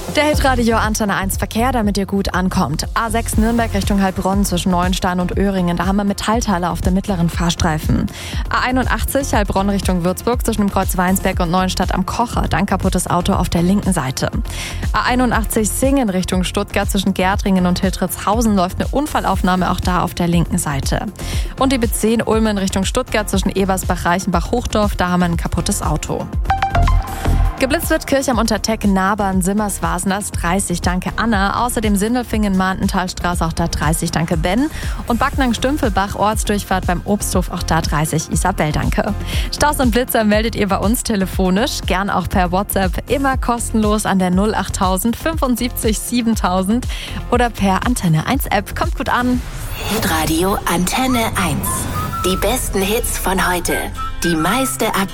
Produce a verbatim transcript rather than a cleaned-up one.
Der Hitradio Antenne eins Verkehr, damit ihr gut ankommt. A sechs Nürnberg Richtung Heilbronn zwischen Neuenstein und Öhringen. Da haben wir Metallteile auf dem mittleren Fahrstreifen. A einundachtzig Heilbronn Richtung Würzburg zwischen dem Kreuz Weinsberg und Neuenstadt am Kocher. Dann kaputtes Auto auf der linken Seite. A einundachtzig Singen Richtung Stuttgart zwischen Gärtringen und Hiltritzhausen läuft eine Unfallaufnahme auch da auf der linken Seite. Und die B zehn Ulmen Richtung Stuttgart zwischen Ebersbach-Reichenbach-Hochdorf. Da haben wir ein kaputtes Auto. Geblitzt wird Kirch am Unterteck, Nabern, Simmers, Wasners, dreißig, danke Anna. Außerdem Sindelfingen, Mahnenthalstraße, auch da dreißig, danke Ben. Und Backnang, Stümpfelbach, Ortsdurchfahrt beim Obsthof, auch da dreißig, Isabel, danke. Staus und Blitzer meldet ihr bei uns telefonisch, gern auch per WhatsApp, immer kostenlos an der null achttausend fünfundsiebzig siebentausend oder per Antenne eins App. Kommt gut an. Hitradio Antenne eins. Die besten Hits von heute. Die meiste Aktivität.